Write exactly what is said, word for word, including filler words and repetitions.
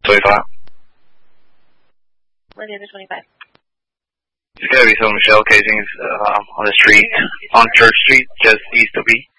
twenty-five. Where's the other twenty-five? There's got to be some shell casings uh, on the street, on Church Street, just east of E.